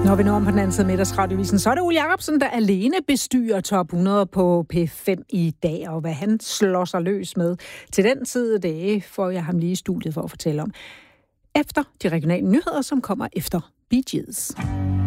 Når vi når om på den anden side af middagsradiovisen, så er det Ole Jacobsen, der alene bestyrer top 100 på P5 i dag, og hvad han slår sig løs med til den tid, det får jeg ham lige i studiet for at fortælle om. Efter de regionale nyheder, som kommer efter Bee Gees.